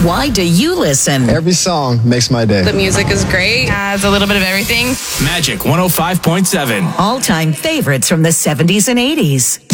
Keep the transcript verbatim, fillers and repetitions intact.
Why do you listen? Every song makes my day. The music is great. Has a little bit of everything. Magic one oh five point seven. All-time favorites from the seventies and eighties.